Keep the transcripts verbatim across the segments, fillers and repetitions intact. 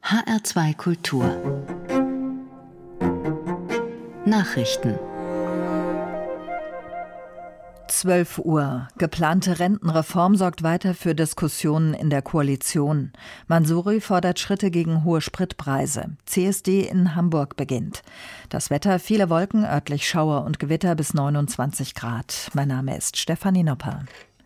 H R zwei Kultur Nachrichten. zwölf Uhr. Geplante Rentenreform sorgt weiter für Diskussionen in der Koalition. Mansouri fordert Schritte gegen hohe Spritpreise. C S D in Hamburg beginnt. Das Wetter: viele Wolken, örtlich Schauer und Gewitter bis neunundzwanzig Grad. Mein Name ist Stefanie Nopper.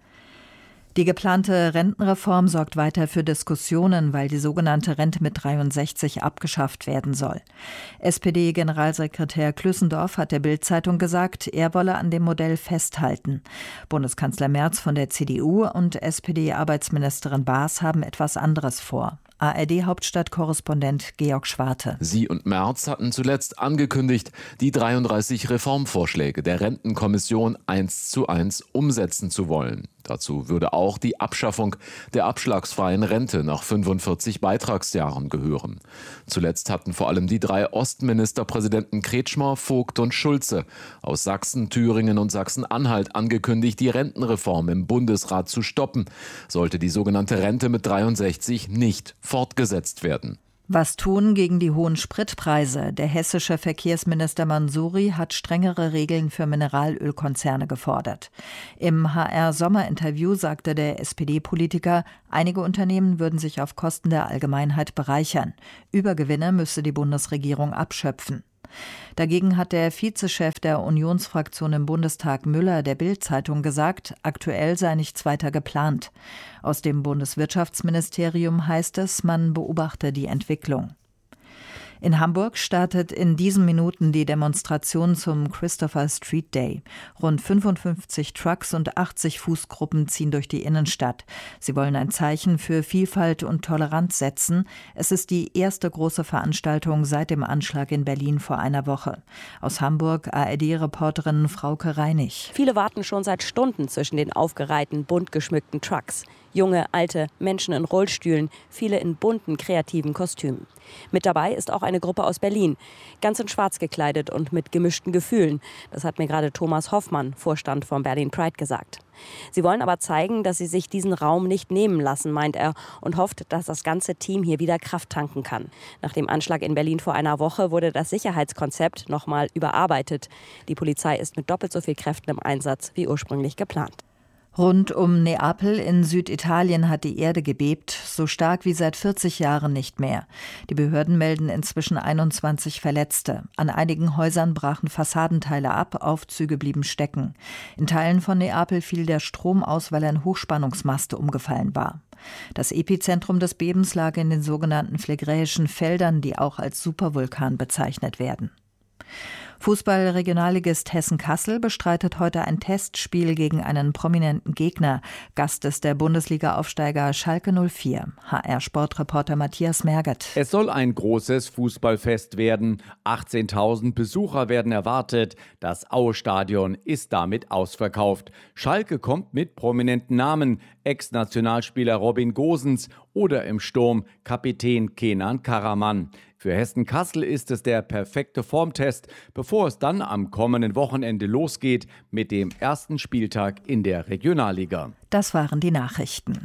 Die geplante Rentenreform sorgt weiter für Diskussionen, weil die sogenannte Rente mit dreiundsechzig abgeschafft werden soll. S P D-Generalsekretär Klüssendorf hat der Bild-Zeitung gesagt, er wolle an dem Modell festhalten. Bundeskanzler Merz von der C D U und S P D-Arbeitsministerin Baas haben etwas anderes vor. A R D-Hauptstadtkorrespondent Georg Schwarte. Sie und Merz hatten zuletzt angekündigt, die dreiunddreißig Reformvorschläge der Rentenkommission eins zu eins umsetzen zu wollen. Dazu würde auch die Abschaffung der abschlagsfreien Rente nach fünfundvierzig Beitragsjahren gehören. Zuletzt hatten vor allem die drei Ostministerpräsidenten Kretschmer, Vogt und Schulze aus Sachsen, Thüringen und Sachsen-Anhalt angekündigt, die Rentenreform im Bundesrat zu stoppen, sollte die sogenannte Rente mit dreiundsechzig nicht fortgesetzt werden. Was tun gegen die hohen Spritpreise? Der hessische Verkehrsminister Mansouri hat strengere Regeln für Mineralölkonzerne gefordert. Im H R-Sommerinterview sagte der S P D-Politiker, einige Unternehmen würden sich auf Kosten der Allgemeinheit bereichern. Übergewinne müsse die Bundesregierung abschöpfen. Dagegen hat der Vizechef der Unionsfraktion im Bundestag Müller der Bild-Zeitung gesagt, aktuell sei nichts weiter geplant. Aus dem Bundeswirtschaftsministerium heißt es, man beobachte die Entwicklung. In Hamburg startet in diesen Minuten die Demonstration zum Christopher Street Day. Rund fünfundfünfzig Trucks und achtzig Fußgruppen ziehen durch die Innenstadt. Sie wollen ein Zeichen für Vielfalt und Toleranz setzen. Es ist die erste große Veranstaltung seit dem Anschlag in Berlin vor einer Woche. Aus Hamburg A R D-Reporterin Frauke Reinig. Viele warten schon seit Stunden zwischen den aufgereihten, bunt geschmückten Trucks. Junge, alte, Menschen in Rollstühlen, viele in bunten, kreativen Kostümen. Mit dabei ist auch eine Gruppe aus Berlin, ganz in schwarz gekleidet und mit gemischten Gefühlen. Das hat mir gerade Thomas Hoffmann, Vorstand von Berlin Pride, gesagt. Sie wollen aber zeigen, dass sie sich diesen Raum nicht nehmen lassen, meint er, und hofft, dass das ganze Team hier wieder Kraft tanken kann. Nach dem Anschlag in Berlin vor einer Woche wurde das Sicherheitskonzept nochmal überarbeitet. Die Polizei ist mit doppelt so viel Kräften im Einsatz wie ursprünglich geplant. Rund um Neapel in Süditalien hat die Erde gebebt, so stark wie seit vierzig Jahren nicht mehr. Die Behörden melden inzwischen einundzwanzig Verletzte. An einigen Häusern brachen Fassadenteile ab, Aufzüge blieben stecken. In Teilen von Neapel fiel der Strom aus, weil ein Hochspannungsmast umgefallen war. Das Epizentrum des Bebens lag in den sogenannten Phlegräischen Feldern, die auch als Supervulkan bezeichnet werden. Fußball-Regionalligist Hessen-Kassel bestreitet heute ein Testspiel gegen einen prominenten Gegner. Gast ist der Bundesliga-Aufsteiger Schalke null vier. H R-Sportreporter Matthias Merget. Es soll ein großes Fußballfest werden. achtzehntausend Besucher werden erwartet. Das Aue-Stadion ist damit ausverkauft. Schalke kommt mit prominenten Namen. Ex-Nationalspieler Robin Gosens oder im Sturm Kapitän Kenan Karaman. Für Hessen-Kassel ist es der perfekte Formtest, bevor es dann am kommenden Wochenende losgeht mit dem ersten Spieltag in der Regionalliga. Das waren die Nachrichten.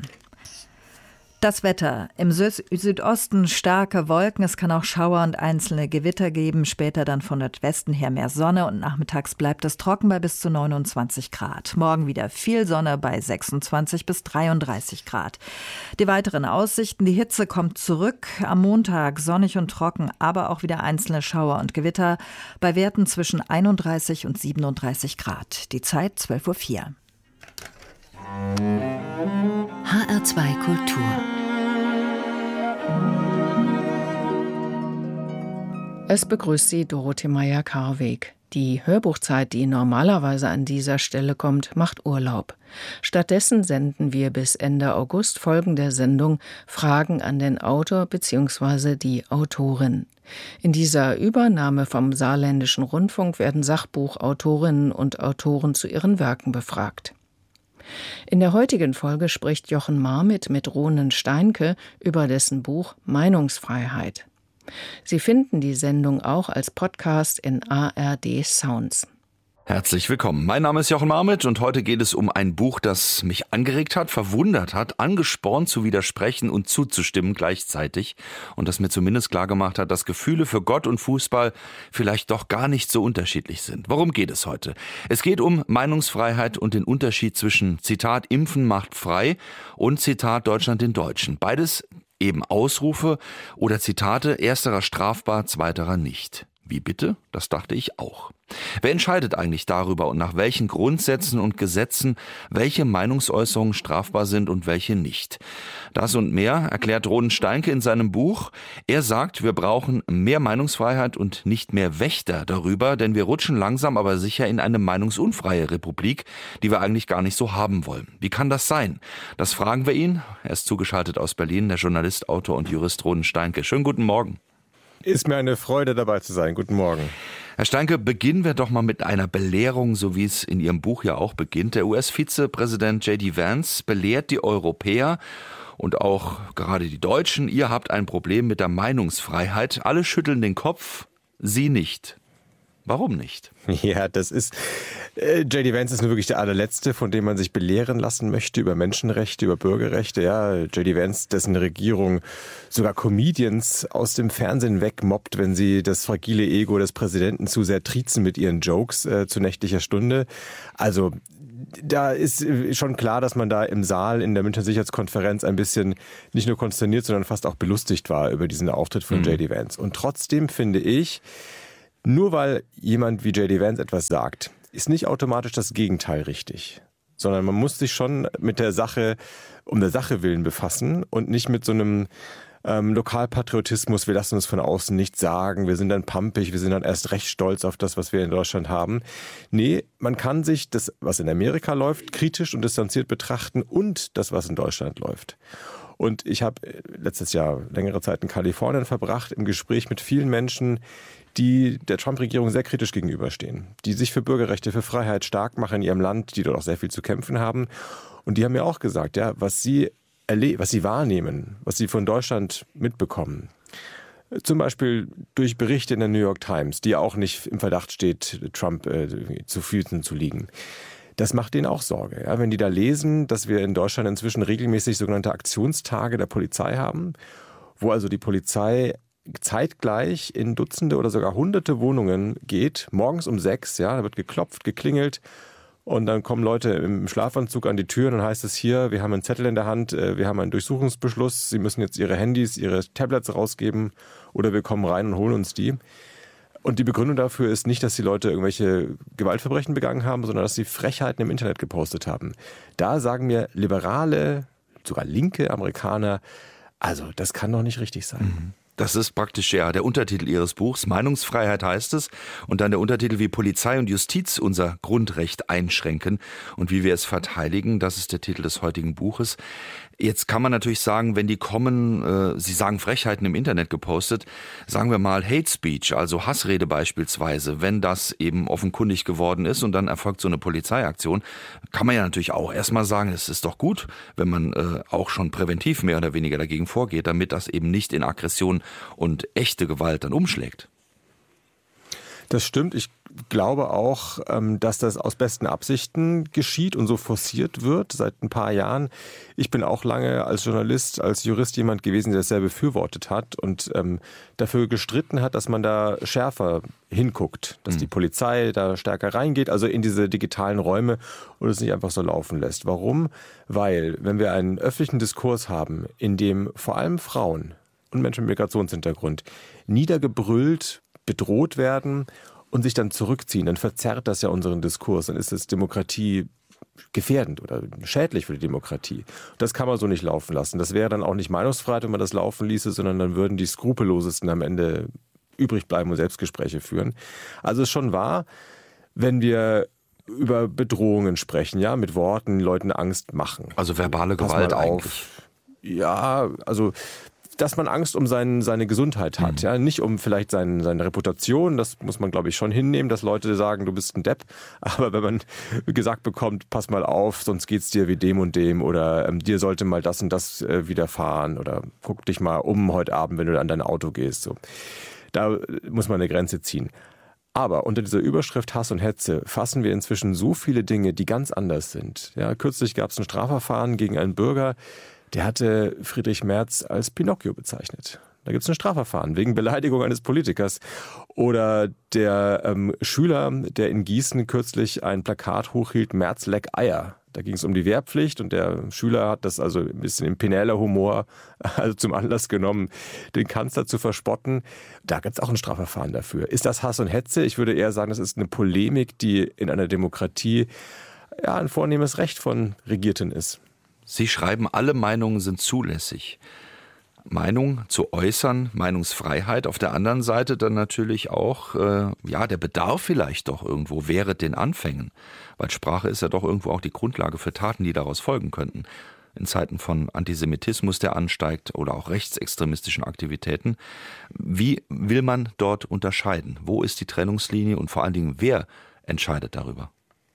Das Wetter. Im Sü- Südosten starke Wolken, es kann auch Schauer und einzelne Gewitter geben, später dann von Nordwesten her mehr Sonne und nachmittags bleibt es trocken bei bis zu neunundzwanzig Grad. Morgen wieder viel Sonne bei sechsundzwanzig bis dreiunddreißig Grad. Die weiteren Aussichten: die Hitze kommt zurück, am Montag sonnig und trocken, aber auch wieder einzelne Schauer und Gewitter bei Werten zwischen einunddreißig und siebenunddreißig Grad. Die Zeit zwölf Uhr vier. H R zwei Kultur Es begrüßt Sie Dorothee Meyer-Karweg. Die Hörbuchzeit, die normalerweise an dieser Stelle kommt, macht Urlaub. Stattdessen senden wir bis Ende August Folgen der Sendung Fragen an den Autor bzw. die Autorin. In dieser Übernahme vom Saarländischen Rundfunk werden Sachbuchautorinnen und Autoren zu ihren Werken befragt. In der heutigen Folge spricht Jochen Marmit mit Ronen Steinke über dessen Buch Meinungsfreiheit. Sie finden die Sendung auch als Podcast in A R D Sounds. Herzlich willkommen. Mein Name ist Jochen Marmit und heute geht es um ein Buch, das mich angeregt hat, verwundert hat, angespornt zu widersprechen und zuzustimmen gleichzeitig und das mir zumindest klargemacht hat, dass Gefühle für Gott und Fußball vielleicht doch gar nicht so unterschiedlich sind. Worum geht es heute? Es geht um Meinungsfreiheit und den Unterschied zwischen Zitat Impfen macht frei und Zitat Deutschland den Deutschen. Beides eben Ausrufe oder Zitate, ersterer strafbar, zweiterer nicht. Wie bitte? Das dachte ich auch. Wer entscheidet eigentlich darüber und nach welchen Grundsätzen und Gesetzen welche Meinungsäußerungen strafbar sind und welche nicht? Das und mehr erklärt Ronen Steinke in seinem Buch. Er sagt, wir brauchen mehr Meinungsfreiheit und nicht mehr Wächter darüber, denn wir rutschen langsam aber sicher in eine meinungsunfreie Republik, die wir eigentlich gar nicht so haben wollen. Wie kann das sein? Das fragen wir ihn. Er ist zugeschaltet aus Berlin, der Journalist, Autor und Jurist Ronen Steinke. Schönen guten Morgen. Ist mir eine Freude, dabei zu sein. Guten Morgen. Herr Steinke, beginnen wir doch mal mit einer Belehrung, so wie es in Ihrem Buch ja auch beginnt. Der U S-Vizepräsident J D Vance belehrt die Europäer und auch gerade die Deutschen, ihr habt ein Problem mit der Meinungsfreiheit. Alle schütteln den Kopf, Sie nicht. Warum nicht? Ja, das ist, äh, J D Vance ist nur wirklich der allerletzte, von dem man sich belehren lassen möchte über Menschenrechte, über Bürgerrechte. Ja, J D Vance, dessen Regierung sogar Comedians aus dem Fernsehen wegmobbt, wenn sie das fragile Ego des Präsidenten zu sehr triezen mit ihren Jokes äh, zu nächtlicher Stunde. Also, da ist schon klar, dass man da im Saal in der Münchner Sicherheitskonferenz ein bisschen nicht nur konsterniert, sondern fast auch belustigt war über diesen Auftritt von mhm. J D Vance. Und trotzdem finde ich, nur weil jemand wie J D Vance etwas sagt, ist nicht automatisch das Gegenteil richtig. Sondern man muss sich schon mit der Sache, um der Sache willen befassen und nicht mit so einem ähm, Lokalpatriotismus, wir lassen uns von außen nichts sagen, wir sind dann pampig, wir sind dann erst recht stolz auf das, was wir in Deutschland haben. Nee, man kann sich das, was in Amerika läuft, kritisch und distanziert betrachten und das, was in Deutschland läuft. Und ich habe letztes Jahr längere Zeit in Kalifornien verbracht, im Gespräch mit vielen Menschen, die der Trump-Regierung sehr kritisch gegenüberstehen, die sich für Bürgerrechte, für Freiheit stark machen in ihrem Land, die dort auch sehr viel zu kämpfen haben. Und die haben mir auch gesagt, ja, was sie erle- was sie wahrnehmen, was sie von Deutschland mitbekommen, zum Beispiel durch Berichte in der New York Times, die auch nicht im Verdacht steht, Trump äh, zu Füßen zu liegen. Das macht denen auch Sorge. Ja, wenn die da lesen, dass wir in Deutschland inzwischen regelmäßig sogenannte Aktionstage der Polizei haben, wo also die Polizei zeitgleich in Dutzende oder sogar Hunderte Wohnungen geht, morgens um sechs, ja, da wird geklopft, geklingelt und dann kommen Leute im Schlafanzug an die Tür und dann heißt es hier, wir haben einen Zettel in der Hand, wir haben einen Durchsuchungsbeschluss, Sie müssen jetzt Ihre Handys, Ihre Tablets rausgeben oder wir kommen rein und holen uns die. Und die Begründung dafür ist nicht, dass die Leute irgendwelche Gewaltverbrechen begangen haben, sondern dass sie Frechheiten im Internet gepostet haben. Da sagen mir liberale, sogar linke Amerikaner, also das kann doch nicht richtig sein. Mhm. Das ist praktisch ja der Untertitel Ihres Buchs. Meinungsfreiheit heißt es. Und dann der Untertitel, wie Polizei und Justiz unser Grundrecht einschränken und wie wir es verteidigen. Das ist der Titel des heutigen Buches. Jetzt kann man natürlich sagen, wenn die kommen, äh, Sie sagen Frechheiten im Internet gepostet, sagen wir mal Hate Speech, also Hassrede beispielsweise, wenn das eben offenkundig geworden ist und dann erfolgt so eine Polizeiaktion, kann man ja natürlich auch erstmal sagen, es ist doch gut, wenn man äh, auch schon präventiv mehr oder weniger dagegen vorgeht, damit das eben nicht in Aggression und echte Gewalt dann umschlägt. Das stimmt. Ich glaube auch, dass das aus besten Absichten geschieht und so forciert wird seit ein paar Jahren. Ich bin auch lange als Journalist, als Jurist jemand gewesen, der das sehr befürwortet hat und ähm, dafür gestritten hat, dass man da schärfer hinguckt, dass die Polizei da stärker reingeht, also in diese digitalen Räume und es nicht einfach so laufen lässt. Warum? Weil, wenn wir einen öffentlichen Diskurs haben, in dem vor allem Frauen und Menschen mit Migrationshintergrund niedergebrüllt, bedroht werden und sich dann zurückziehen, dann verzerrt das ja unseren Diskurs. Dann ist es Demokratie gefährdend oder schädlich für die Demokratie. Das kann man so nicht laufen lassen. Das wäre dann auch nicht Meinungsfreiheit, wenn man das laufen ließe, sondern dann würden die Skrupellosesten am Ende übrig bleiben und Selbstgespräche führen. Also es ist schon wahr, wenn wir über Bedrohungen sprechen, ja, mit Worten Leuten Angst machen. Also verbale Gewalt eigentlich. Ja, also dass man Angst um sein, seine Gesundheit hat, mhm. ja, nicht um vielleicht sein, seine Reputation, das muss man, glaube ich, schon hinnehmen, dass Leute sagen, du bist ein Depp, aber wenn man gesagt bekommt, pass mal auf, sonst geht's dir wie dem und dem oder ähm, dir sollte mal das und das äh, widerfahren oder guck dich mal um heute Abend, wenn du an dein Auto gehst, so. Da muss man eine Grenze ziehen. Aber unter dieser Überschrift Hass und Hetze fassen wir inzwischen so viele Dinge, die ganz anders sind. Ja, kürzlich gab es ein Strafverfahren gegen einen Bürger, der hatte Friedrich Merz als Pinocchio bezeichnet. Da gibt es ein Strafverfahren wegen Beleidigung eines Politikers. Oder der ähm, Schüler, der in Gießen kürzlich ein Plakat hochhielt, Merz leck Eier. Da ging es um die Wehrpflicht und der Schüler hat das also ein bisschen im Penäler Humor also zum Anlass genommen, den Kanzler zu verspotten. Da gibt es auch ein Strafverfahren dafür. Ist das Hass und Hetze? Ich würde eher sagen, das ist eine Polemik, die in einer Demokratie ja ein vornehmes Recht von Regierten ist. Sie schreiben, alle Meinungen sind zulässig. Meinung zu äußern, Meinungsfreiheit. Auf der anderen Seite dann natürlich auch, äh, ja, der Bedarf vielleicht doch irgendwo während den Anfängen. Weil Sprache ist ja doch irgendwo auch die Grundlage für Taten, die daraus folgen könnten. In Zeiten von Antisemitismus, der ansteigt, oder auch rechtsextremistischen Aktivitäten. Wie will man dort unterscheiden? Wo ist die Trennungslinie und vor allen Dingen, wer entscheidet darüber?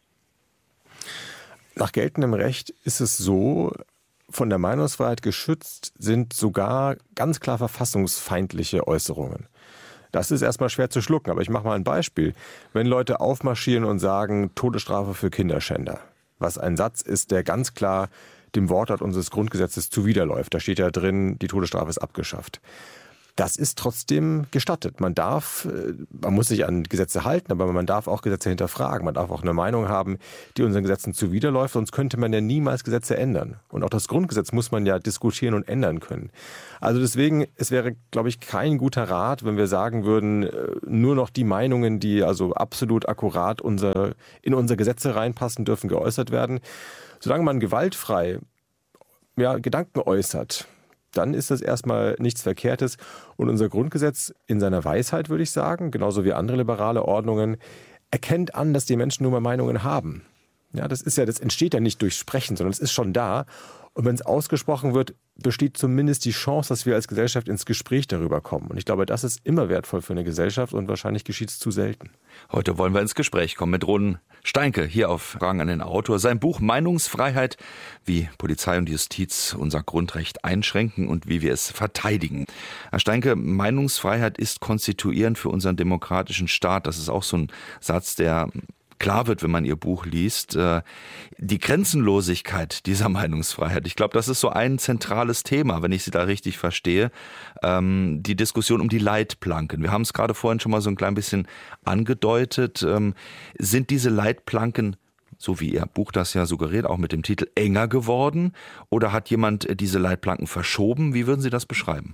Nach geltendem Recht ist es so, von der Meinungsfreiheit geschützt sind sogar ganz klar verfassungsfeindliche Äußerungen. Das ist erstmal schwer zu schlucken, aber ich mache mal ein Beispiel. Wenn Leute aufmarschieren und sagen, Todesstrafe für Kinderschänder, was ein Satz ist, der ganz klar dem Wortlaut unseres Grundgesetzes zuwiderläuft. Da steht ja drin, die Todesstrafe ist abgeschafft. Das ist trotzdem gestattet. Man darf, man muss sich an Gesetze halten, aber man darf auch Gesetze hinterfragen. Man darf auch eine Meinung haben, die unseren Gesetzen zuwiderläuft, sonst könnte man ja niemals Gesetze ändern. Und auch das Grundgesetz muss man ja diskutieren und ändern können. Also deswegen, es wäre, glaube ich, kein guter Rat, wenn wir sagen würden, nur noch die Meinungen, die also absolut akkurat unser, in unsere Gesetze reinpassen, dürfen geäußert werden. Solange man gewaltfrei ja, Gedanken äußert, dann ist das erstmal nichts Verkehrtes. Und unser Grundgesetz in seiner Weisheit, würde ich sagen, genauso wie andere liberale Ordnungen, erkennt an, dass die Menschen nur mal Meinungen haben. Ja, das ist ja, das entsteht ja nicht durch Sprechen, sondern es ist schon da. Und wenn es ausgesprochen wird, besteht zumindest die Chance, dass wir als Gesellschaft ins Gespräch darüber kommen. Und ich glaube, das ist immer wertvoll für eine Gesellschaft und wahrscheinlich geschieht es zu selten. Heute wollen wir ins Gespräch kommen mit Ron Steinke, hier auf Fragen an den Autor. Sein Buch Meinungsfreiheit, wie Polizei und Justiz unser Grundrecht einschränken und wie wir es verteidigen. Herr Steinke, Meinungsfreiheit ist konstituierend für unseren demokratischen Staat. Das ist auch so ein Satz, der klar wird, wenn man Ihr Buch liest, die Grenzenlosigkeit dieser Meinungsfreiheit. Ich glaube, das ist so ein zentrales Thema, wenn ich Sie da richtig verstehe, die Diskussion um die Leitplanken. Wir haben es gerade vorhin schon mal so ein klein bisschen angedeutet. Sind diese Leitplanken, so wie Ihr Buch das ja suggeriert, auch mit dem Titel, enger geworden? Oder hat jemand diese Leitplanken verschoben? Wie würden Sie das beschreiben?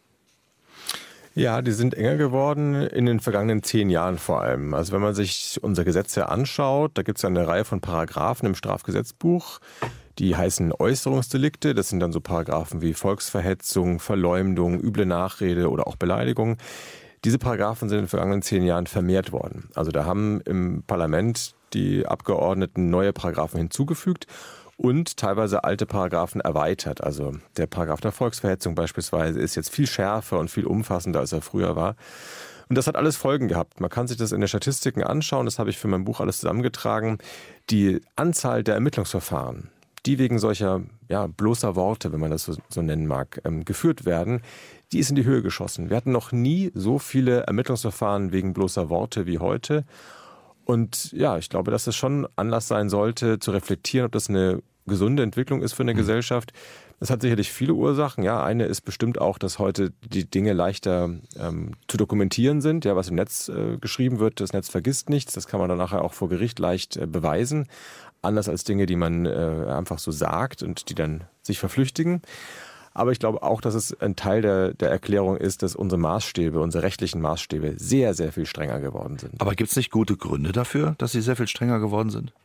Ja, die sind enger geworden in den vergangenen zehn Jahren vor allem. Also wenn man sich unsere Gesetze anschaut, da gibt es ja eine Reihe von Paragraphen im Strafgesetzbuch, die heißen Äußerungsdelikte. Das sind dann so Paragraphen wie Volksverhetzung, Verleumdung, üble Nachrede oder auch Beleidigung. Diese Paragraphen sind in den vergangenen zehn Jahren vermehrt worden. Also da haben im Parlament die Abgeordneten neue Paragraphen hinzugefügt und teilweise alte Paragraphen erweitert. Also der Paragraph der Volksverhetzung beispielsweise ist jetzt viel schärfer und viel umfassender, als er früher war. Und das hat alles Folgen gehabt. Man kann sich das in den Statistiken anschauen, das habe ich für mein Buch alles zusammengetragen. Die Anzahl der Ermittlungsverfahren, die wegen solcher ja, bloßer Worte, wenn man das so, so nennen mag, ähm, geführt werden, die ist in die Höhe geschossen. Wir hatten noch nie so viele Ermittlungsverfahren wegen bloßer Worte wie heute. Und ja, ich glaube, dass es schon Anlass sein sollte, zu reflektieren, ob das eine gesunde Entwicklung ist für eine mhm. Gesellschaft. Das hat sicherlich viele Ursachen. Ja, eine ist bestimmt auch, dass heute die Dinge leichter ähm, zu dokumentieren sind. Ja, was im Netz äh, geschrieben wird, das Netz vergisst nichts. Das kann man dann nachher auch vor Gericht leicht äh, beweisen. Anders als Dinge, die man äh, einfach so sagt und die dann sich verflüchtigen. Aber ich glaube auch, dass es ein Teil der, der Erklärung ist, dass unsere Maßstäbe, unsere rechtlichen Maßstäbe sehr, sehr viel strenger geworden sind. Aber gibt es nicht gute Gründe dafür, dass sie sehr viel strenger geworden sind?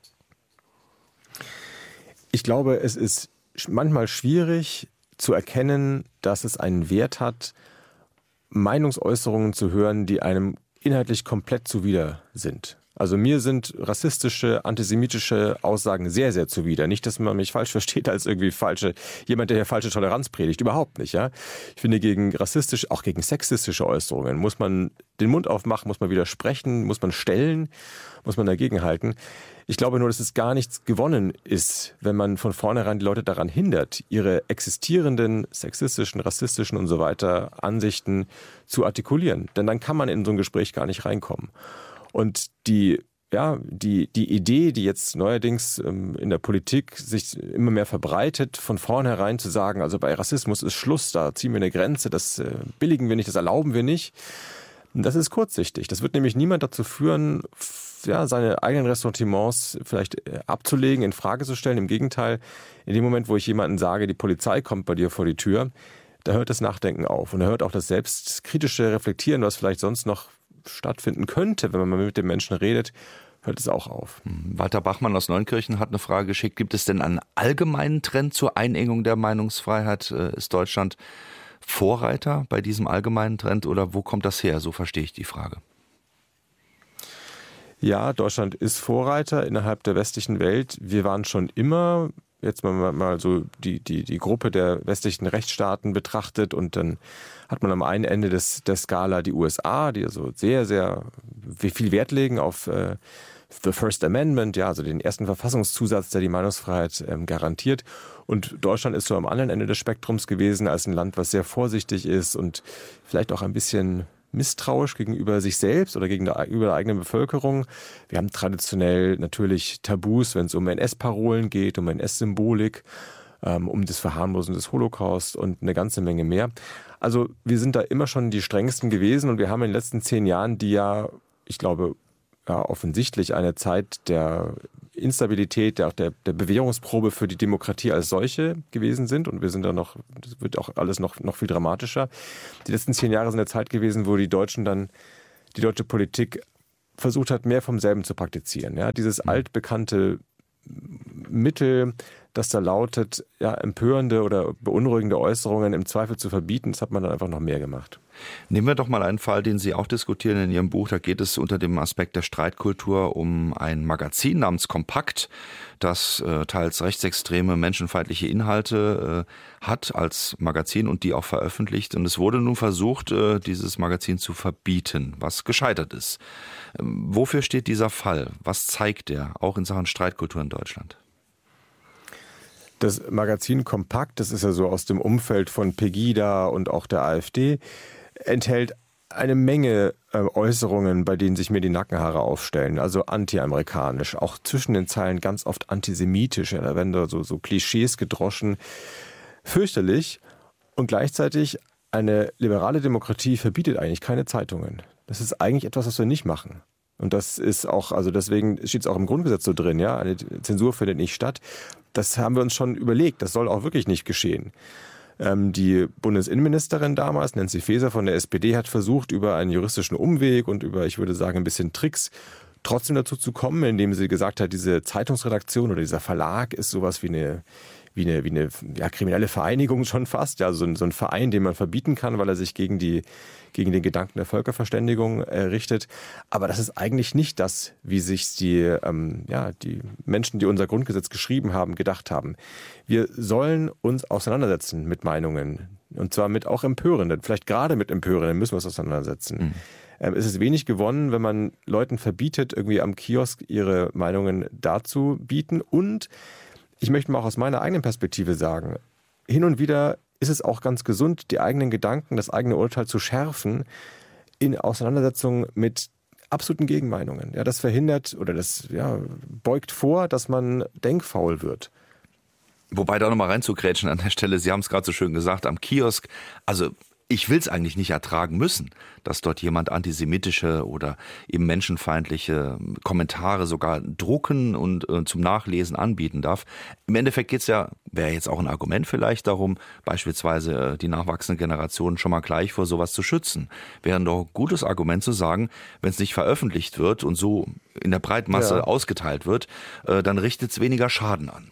Ich glaube, es ist manchmal schwierig zu erkennen, dass es einen Wert hat, Meinungsäußerungen zu hören, die einem inhaltlich komplett zuwider sind. Also mir sind rassistische, antisemitische Aussagen sehr, sehr zuwider. Nicht, dass man mich falsch versteht als irgendwie falsche, jemand, der hier falsche Toleranz predigt. Überhaupt nicht, ja. Ich finde, gegen rassistische, auch gegen sexistische Äußerungen muss man den Mund aufmachen, muss man widersprechen, muss man stellen, muss man dagegen halten. Ich glaube nur, dass es gar nichts gewonnen ist, wenn man von vornherein die Leute daran hindert, ihre existierenden sexistischen, rassistischen und so weiter Ansichten zu artikulieren. Denn dann kann man in so ein Gespräch gar nicht reinkommen. Und die Ja, die, die Idee, die jetzt neuerdings ähm, in der Politik sich immer mehr verbreitet, von vornherein zu sagen, also bei Rassismus ist Schluss, da ziehen wir eine Grenze, das äh, billigen wir nicht, das erlauben wir nicht, das ist kurzsichtig. Das wird nämlich niemand dazu führen, f- ja, seine eigenen Ressentiments vielleicht äh, abzulegen, in Frage zu stellen. Im Gegenteil, in dem Moment, wo ich jemandem sage, die Polizei kommt bei dir vor die Tür, da hört das Nachdenken auf und da hört auch das selbstkritische Reflektieren, was vielleicht sonst noch stattfinden könnte, wenn man mal mit den Menschen redet, hört es auch auf. Walter Bachmann aus Neunkirchen hat eine Frage geschickt. Gibt es denn einen allgemeinen Trend zur Einengung der Meinungsfreiheit? Ist Deutschland Vorreiter bei diesem allgemeinen Trend oder wo kommt das her? So verstehe ich die Frage. Ja, Deutschland ist Vorreiter innerhalb der westlichen Welt. Wir waren schon immer, jetzt mal, mal so die, die, die Gruppe der westlichen Rechtsstaaten betrachtet und dann hat man am einen Ende des, der Skala die U S A, die also sehr, sehr viel Wert legen auf äh, the First Amendment, ja, also den ersten Verfassungszusatz, der die Meinungsfreiheit ähm, garantiert. Und Deutschland ist so am anderen Ende des Spektrums gewesen, als ein Land, was sehr vorsichtig ist und vielleicht auch ein bisschen misstrauisch gegenüber sich selbst oder gegenüber der eigenen Bevölkerung. Wir haben traditionell natürlich Tabus, wenn es um N S-Parolen geht, um N S-Symbolik, ähm, um das Verharmlosen des Holocaust und eine ganze Menge mehr. Also wir sind da immer schon die strengsten gewesen und wir haben in den letzten zehn Jahren, die ja, ich glaube, ja, offensichtlich eine Zeit der Instabilität, der, der, der Bewährungsprobe für die Demokratie als solche gewesen sind. Und wir sind da noch, das wird auch alles noch, noch viel dramatischer. Die letzten zehn Jahre sind eine Zeit gewesen, wo die Deutschen dann, die deutsche Politik versucht hat, mehr vom selben zu praktizieren. Ja, dieses altbekannte Mittel, das da lautet, ja, empörende oder beunruhigende Äußerungen im Zweifel zu verbieten, das hat man dann einfach noch mehr gemacht. Nehmen wir doch mal einen Fall, den Sie auch diskutieren in Ihrem Buch. Da geht es unter dem Aspekt der Streitkultur um ein Magazin namens Kompakt, das äh, teils rechtsextreme, menschenfeindliche Inhalte äh, hat als Magazin und die auch veröffentlicht. Und es wurde nun versucht, äh, dieses Magazin zu verbieten, was gescheitert ist. Ähm, wofür steht dieser Fall? Was zeigt er, auch in Sachen Streitkultur in Deutschland? Das Magazin Kompakt, das ist ja so aus dem Umfeld von Pegida und auch der AfD, enthält eine Menge äh, Äußerungen, bei denen sich mir die Nackenhaare aufstellen. Also anti-amerikanisch, auch zwischen den Zeilen ganz oft antisemitisch. Ja, da werden da so, so Klischees gedroschen. Fürchterlich. Und gleichzeitig eine liberale Demokratie verbietet eigentlich keine Zeitungen. Das ist eigentlich etwas, was wir nicht machen. Und das ist auch, also deswegen steht es auch im Grundgesetz so drin, ja, eine Zensur findet nicht statt. Das haben wir uns schon überlegt, das soll auch wirklich nicht geschehen. Ähm, die Bundesinnenministerin damals, Nancy Faeser von der S P D, hat versucht, über einen juristischen Umweg und über, ich würde sagen, ein bisschen Tricks trotzdem dazu zu kommen, indem sie gesagt hat, diese Zeitungsredaktion oder dieser Verlag ist sowas wie eine wie eine, wie eine ja, kriminelle Vereinigung schon fast, ja, so ein, so ein Verein, den man verbieten kann, weil er sich gegen die gegen den Gedanken der Völkerverständigung äh, richtet. Aber das ist eigentlich nicht das, wie sich die, ähm, ja, die Menschen, die unser Grundgesetz geschrieben haben, gedacht haben. Wir sollen uns auseinandersetzen mit Meinungen und zwar mit auch empörenden, vielleicht gerade mit empörenden müssen wir uns auseinandersetzen. Mhm. Ähm, es ist wenig gewonnen, wenn man Leuten verbietet, irgendwie am Kiosk ihre Meinungen dazu bieten. Und ich möchte mal auch aus meiner eigenen Perspektive sagen, hin und wieder ist es auch ganz gesund, die eigenen Gedanken, das eigene Urteil zu schärfen in Auseinandersetzung mit absoluten Gegenmeinungen. Ja, das verhindert oder das ja, beugt vor, dass man denkfaul wird. Wobei da nochmal reinzugrätschen an der Stelle, Sie haben es gerade so schön gesagt, am Kiosk, also ich will es eigentlich nicht ertragen müssen, dass dort jemand antisemitische oder eben menschenfeindliche Kommentare sogar drucken und äh, zum Nachlesen anbieten darf. Im Endeffekt geht es ja, wäre jetzt auch ein Argument vielleicht darum, beispielsweise äh, die nachwachsende Generation schon mal gleich vor sowas zu schützen. Wäre doch ein gutes Argument zu sagen, wenn es nicht veröffentlicht wird und so in der Breitmasse ja. ausgeteilt wird, äh, dann richtet es weniger Schaden an.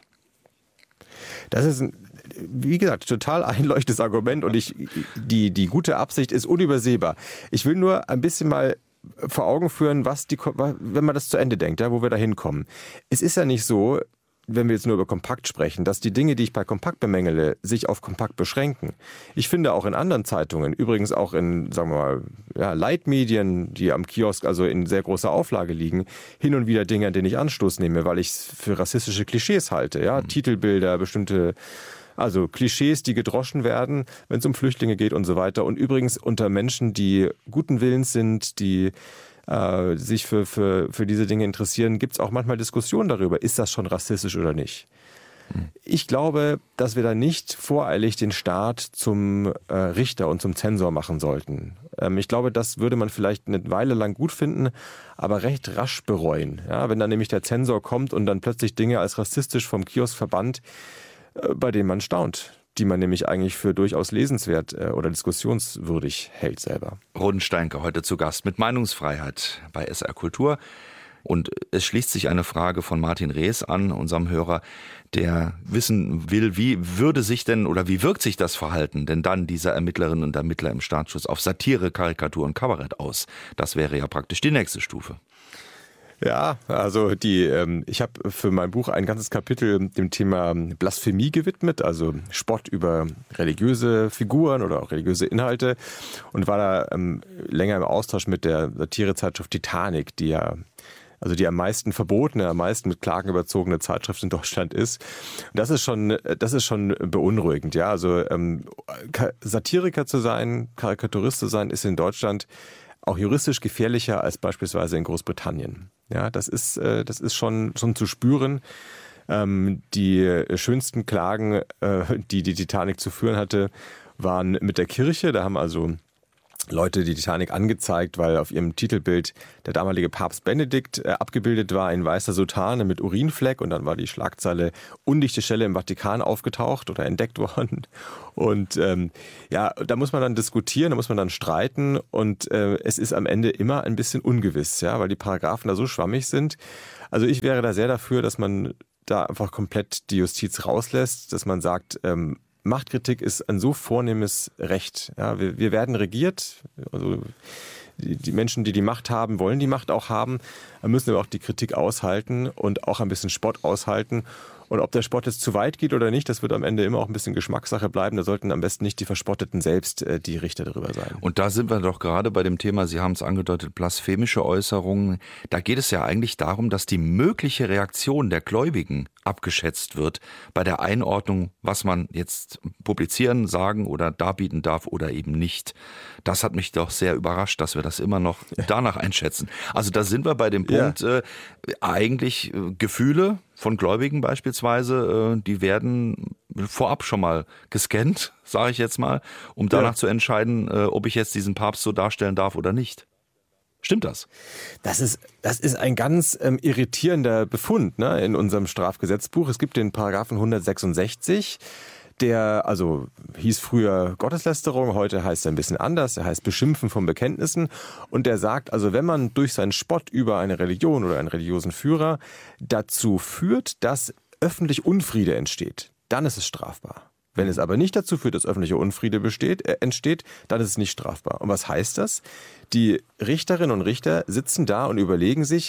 Das ist ein Wie gesagt, total einleuchtendes Argument und ich, die, die gute Absicht ist unübersehbar. Ich will nur ein bisschen mal vor Augen führen, was die, wenn man das zu Ende denkt, ja, wo wir da hinkommen. Es ist ja nicht so, wenn wir jetzt nur über Kompakt sprechen, dass die Dinge, die ich bei Kompakt bemängele, sich auf Kompakt beschränken. Ich finde auch in anderen Zeitungen, übrigens auch in, sagen wir mal, ja, Leitmedien, die am Kiosk also in sehr großer Auflage liegen, hin und wieder Dinge, an denen ich Anstoß nehme, weil ich es für rassistische Klischees halte. Ja, mhm. Titelbilder, bestimmte Also Klischees, die gedroschen werden, wenn es um Flüchtlinge geht und so weiter. Und übrigens unter Menschen, die guten Willens sind, die äh, sich für, für, für diese Dinge interessieren, gibt es auch manchmal Diskussionen darüber, ist das schon rassistisch oder nicht. Ich glaube, dass wir da nicht voreilig den Staat zum äh, Richter und zum Zensor machen sollten. Ähm, ich glaube, das würde man vielleicht eine Weile lang gut finden, aber recht rasch bereuen. Ja, wenn dann nämlich der Zensor kommt und dann plötzlich Dinge als rassistisch vom Kiosk verbannt, äh, bei denen man staunt, die man nämlich eigentlich für durchaus lesenswert äh, oder diskussionswürdig hält selber. Roden Steinke heute zu Gast mit Meinungsfreiheit bei S R Kultur. Und es schließt sich eine Frage von Martin Rees an, unserem Hörer, der wissen will, wie würde sich denn oder wie wirkt sich das Verhalten denn dann dieser Ermittlerinnen und Ermittler im Staatsschutz auf Satire, Karikatur und Kabarett aus? Das wäre ja praktisch die nächste Stufe. Ja, also die, ähm, ich habe für mein Buch ein ganzes Kapitel dem Thema Blasphemie gewidmet, also Spott über religiöse Figuren oder auch religiöse Inhalte, und war da ähm, länger im Austausch mit der Satirezeitschrift Titanic, die ja also die am meisten verbotene, am meisten mit Klagen überzogene Zeitschrift in Deutschland ist. Und das ist schon, das ist schon beunruhigend. Ja, also ähm, Satiriker zu sein, Karikaturist zu sein, ist in Deutschland auch juristisch gefährlicher als beispielsweise in Großbritannien. Ja, das ist, äh, das ist schon, schon zu spüren. Ähm, die schönsten Klagen, äh, die die Titanic zu führen hatte, waren mit der Kirche. Da haben also Leute die Titanic angezeigt, weil auf ihrem Titelbild der damalige Papst Benedikt äh, abgebildet war in weißer Soutane mit Urinfleck, und dann war die Schlagzeile undichte Stelle im Vatikan aufgetaucht oder entdeckt worden. Und ähm, ja, da muss man dann diskutieren, da muss man dann streiten, und äh, es ist am Ende immer ein bisschen ungewiss, ja, weil die Paragraphen da so schwammig sind. Also ich wäre da sehr dafür, dass man da einfach komplett die Justiz rauslässt, dass man sagt, ähm, Machtkritik ist ein so vornehmes Recht. Ja, wir, wir werden regiert. Also die, die Menschen, die die Macht haben, wollen die Macht auch haben. Da müssen wir auch die Kritik aushalten und auch ein bisschen Spott aushalten. Und ob der Spott jetzt zu weit geht oder nicht, das wird am Ende immer auch ein bisschen Geschmackssache bleiben. Da sollten am besten nicht die Verspotteten selbst äh, die Richter darüber sein. Und da sind wir doch gerade bei dem Thema, Sie haben es angedeutet, blasphemische Äußerungen. Da geht es ja eigentlich darum, dass die mögliche Reaktion der Gläubigen abgeschätzt wird bei der Einordnung, was man jetzt publizieren, sagen oder darbieten darf oder eben nicht. Das hat mich doch sehr überrascht, dass wir das immer noch danach einschätzen. Also da sind wir bei dem Punkt, ja. äh, eigentlich äh, Gefühle von Gläubigen beispielsweise, äh, die werden vorab schon mal gescannt, sage ich jetzt mal, um danach ja. zu entscheiden, äh, ob ich jetzt diesen Papst so darstellen darf oder nicht. Stimmt das? Das ist, das ist ein ganz ähm, irritierender Befund, ne, in unserem Strafgesetzbuch. Es gibt den Paragraphen hundertsechsundsechzig, der also hieß früher Gotteslästerung, heute heißt er ein bisschen anders, er heißt Beschimpfen von Bekenntnissen, und der sagt also, wenn man durch seinen Spott über eine Religion oder einen religiösen Führer dazu führt, dass öffentlich Unfriede entsteht, dann ist es strafbar. Wenn es aber nicht dazu führt, dass öffentliche Unfriede besteht, äh, entsteht, dann ist es nicht strafbar. Und was heißt das? Die Richterinnen und Richter sitzen da und überlegen sich,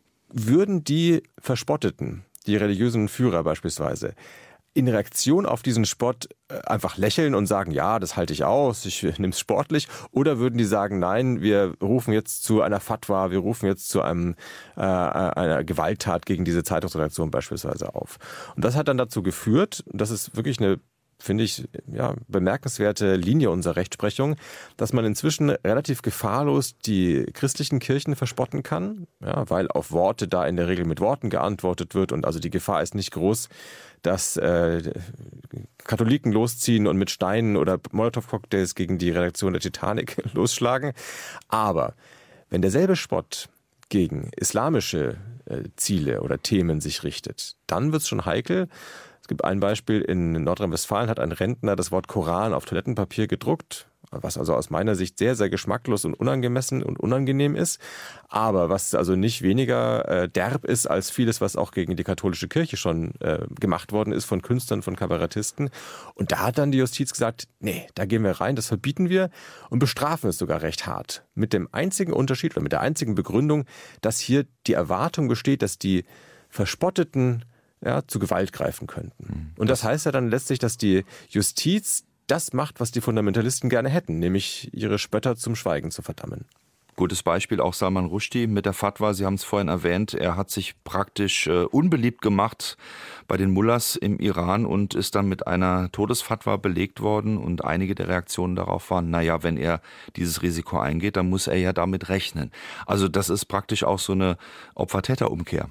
würden die Verspotteten, die religiösen Führer beispielsweise, in Reaktion auf diesen Spott einfach lächeln und sagen, ja, das halte ich aus, ich nehme es sportlich, oder würden die sagen, nein, wir rufen jetzt zu einer Fatwa, wir rufen jetzt zu einem, äh, einer Gewalttat gegen diese Zeitungsredaktion beispielsweise auf. Und das hat dann dazu geführt, das ist wirklich eine, finde ich, ja, bemerkenswerte Linie unserer Rechtsprechung, dass man inzwischen relativ gefahrlos die christlichen Kirchen verspotten kann, ja, weil auf Worte da in der Regel mit Worten geantwortet wird, und also die Gefahr ist nicht groß, dass äh, Katholiken losziehen und mit Steinen oder Molotow-Cocktails gegen die Redaktion der Titanic losschlagen. Aber wenn derselbe Spott gegen islamische äh, Ziele oder Themen sich richtet, dann wird es schon heikel. Es gibt ein Beispiel, in Nordrhein-Westfalen hat ein Rentner das Wort Koran auf Toilettenpapier gedruckt, was also aus meiner Sicht sehr, sehr geschmacklos und unangemessen und unangenehm ist, aber was also nicht weniger äh, derb ist als vieles, was auch gegen die katholische Kirche schon äh, gemacht worden ist von Künstlern, von Kabarettisten. Und da hat dann die Justiz gesagt, nee, da gehen wir rein, das verbieten wir und bestrafen es sogar recht hart. Mit dem einzigen Unterschied oder mit der einzigen Begründung, dass hier die Erwartung besteht, dass die Verspotteten ja, zu Gewalt greifen könnten. Und das heißt ja dann letztlich, dass die Justiz das macht, was die Fundamentalisten gerne hätten, nämlich ihre Spötter zum Schweigen zu verdammen. Gutes Beispiel auch Salman Rushdie mit der Fatwa. Sie haben es vorhin erwähnt. Er hat sich praktisch äh, unbeliebt gemacht bei den Mullahs im Iran und ist dann mit einer Todesfatwa belegt worden. Und einige der Reaktionen darauf waren, naja, wenn er dieses Risiko eingeht, dann muss er ja damit rechnen. Also das ist praktisch auch so eine Opfer-Täter-Umkehr.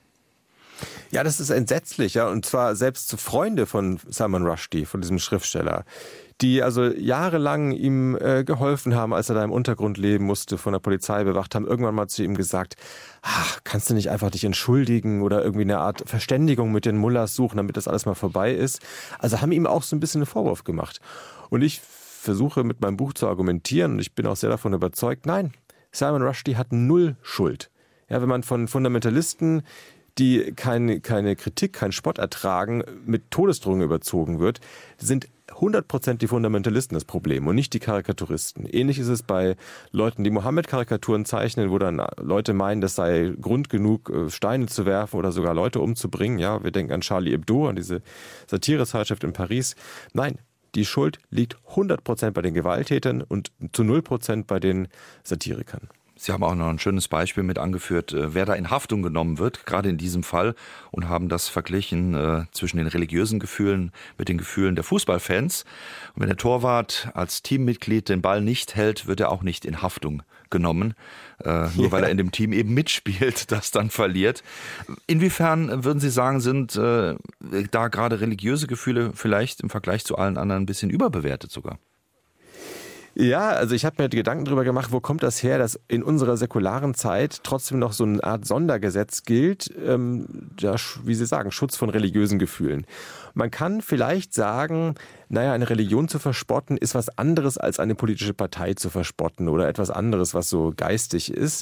Ja, das ist entsetzlich, ja, und zwar selbst Freunde von Salman Rushdie, von diesem Schriftsteller, die also jahrelang ihm äh, geholfen haben, als er da im Untergrund leben musste, von der Polizei bewacht haben, irgendwann mal zu ihm gesagt, ach, kannst du nicht einfach dich entschuldigen oder irgendwie eine Art Verständigung mit den Mullahs suchen, damit das alles mal vorbei ist. Also haben ihm auch so ein bisschen einen Vorwurf gemacht. Und ich versuche mit meinem Buch zu argumentieren und ich bin auch sehr davon überzeugt, nein, Salman Rushdie hat null Schuld. Ja, wenn man von Fundamentalisten, die keine, keine Kritik, keinen Spott ertragen, mit Todesdrohungen überzogen wird, sind hundert Prozent die Fundamentalisten das Problem und nicht die Karikaturisten. Ähnlich ist es bei Leuten, die Mohammed-Karikaturen zeichnen, wo dann Leute meinen, das sei Grund genug, Steine zu werfen oder sogar Leute umzubringen. Ja, wir denken an Charlie Hebdo, an diese Satirezeitschrift in Paris. Nein, die Schuld liegt hundert Prozent bei den Gewalttätern und zu null Prozent bei den Satirikern. Sie haben auch noch ein schönes Beispiel mit angeführt, wer da in Haftung genommen wird, gerade in diesem Fall, und haben das verglichen äh, zwischen den religiösen Gefühlen mit den Gefühlen der Fußballfans. Und wenn der Torwart als Teammitglied den Ball nicht hält, wird er auch nicht in Haftung genommen, äh, nur ja. weil er in dem Team eben mitspielt, das dann verliert. Inwiefern, würden Sie sagen, sind äh, da gerade religiöse Gefühle vielleicht im Vergleich zu allen anderen ein bisschen überbewertet sogar? Ja, also ich habe mir Gedanken darüber gemacht, wo kommt das her, dass in unserer säkularen Zeit trotzdem noch so eine Art Sondergesetz gilt, ähm, ja, wie Sie sagen, Schutz von religiösen Gefühlen. Man kann vielleicht sagen, naja, eine Religion zu verspotten ist was anderes als eine politische Partei zu verspotten oder etwas anderes, was so geistig ist,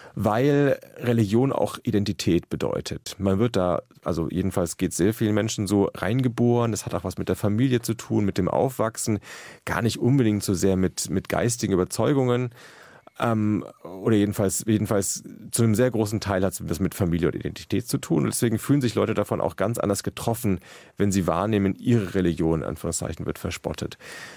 weil Religion auch Identität bedeutet. Man wird da, also jedenfalls geht es sehr vielen Menschen so, reingeboren. Das hat auch was mit der Familie zu tun, mit dem Aufwachsen, gar nicht unbedingt so sehr mit, mit geistigen Überzeugungen. Ähm, oder jedenfalls, jedenfalls zu einem sehr großen Teil hat es das mit Familie und Identität zu tun. Und deswegen fühlen sich Leute davon auch ganz anders getroffen, wenn sie wahrnehmen, ihre Religion, in Anführungszeichen, wird verspottet.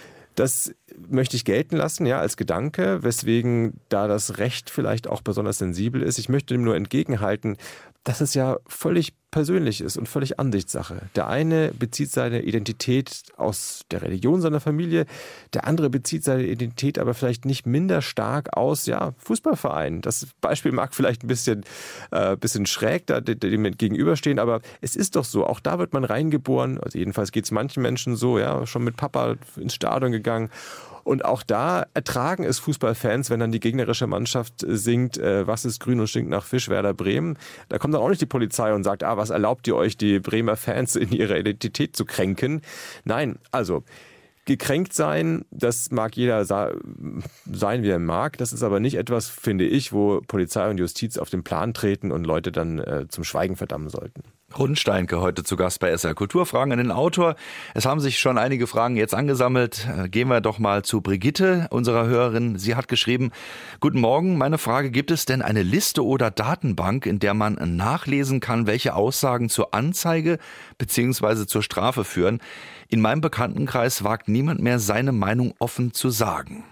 Das möchte ich gelten lassen, ja, als Gedanke, weswegen da das Recht vielleicht auch besonders sensibel ist. Ich möchte dem nur entgegenhalten, dass es ja völlig persönlich ist und völlig Ansichtssache. Der eine bezieht seine Identität aus der Religion seiner Familie, der andere bezieht seine Identität aber vielleicht nicht minder stark aus, ja, Fußballvereinen. Das Beispiel mag vielleicht ein bisschen, äh, bisschen schräg da, dem gegenüberstehen, aber es ist doch so, auch da wird man reingeboren, also jedenfalls geht es manchen Menschen so, ja, schon mit Papa ins Stadion gegangen. Und auch da ertragen es Fußballfans, wenn dann die gegnerische Mannschaft singt, äh, was ist grün und stinkt nach Fisch, Werder Bremen. Da kommt dann auch nicht die Polizei und sagt, ah, was erlaubt ihr euch, die Bremer Fans in ihrer Identität zu kränken? Nein, also gekränkt sein, das mag jeder sa- sein, wie er mag. Das ist aber nicht etwas, finde ich, wo Polizei und Justiz auf den Plan treten und Leute dann äh, zum Schweigen verdammen sollten. Rund Steinke heute zu Gast bei S R Kultur. Kulturfragen an den Autor. Es haben sich schon einige Fragen jetzt angesammelt. Gehen wir doch mal zu Brigitte, unserer Hörerin. Sie hat geschrieben, guten Morgen, meine Frage, gibt es denn eine Liste oder Datenbank, in der man nachlesen kann, welche Aussagen zur Anzeige bzw. zur Strafe führen? In meinem Bekanntenkreis wagt niemand mehr, seine Meinung offen zu sagen.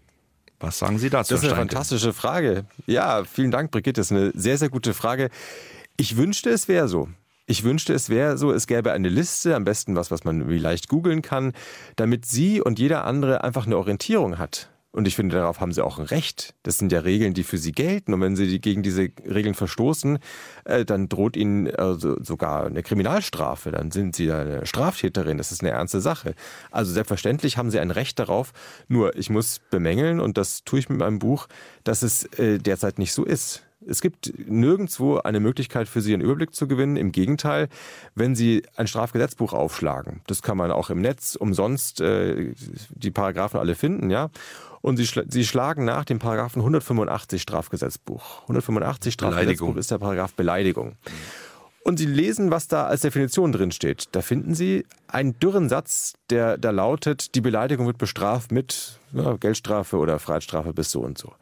Was sagen Sie dazu, Das ist eine Steinke? fantastische Frage. Ja, vielen Dank, Brigitte. Das ist eine sehr, sehr gute Frage. Ich wünschte, es wäre so. Ich wünschte, es wäre so, es gäbe eine Liste, am besten was, was man leicht googeln kann, damit Sie und jeder andere einfach eine Orientierung hat. Und ich finde, darauf haben Sie auch ein Recht. Das sind ja Regeln, die für Sie gelten. Und wenn Sie gegen diese Regeln verstoßen, äh, dann droht Ihnen also sogar eine Kriminalstrafe. Dann sind Sie eine Straftäterin. Das ist eine ernste Sache. Also selbstverständlich haben Sie ein Recht darauf. Nur, ich muss bemängeln, und das tue ich mit meinem Buch, dass es äh, derzeit nicht so ist. Es gibt nirgendwo eine Möglichkeit für Sie, einen Überblick zu gewinnen. Im Gegenteil, wenn Sie ein Strafgesetzbuch aufschlagen, das kann man auch im Netz umsonst äh, die Paragraphen alle finden, ja. Und Sie, schla- Sie schlagen nach dem Paragraphen hundertfünfundachtzig Strafgesetzbuch. hundertfünfundachtzig Strafgesetzbuch ist der Paragraph Beleidigung. Und Sie lesen, was da als Definition drin steht. Da finden Sie einen dürren Satz, der da lautet, die Beleidigung wird bestraft mit ja, Geldstrafe oder Freiheitsstrafe bis so und so.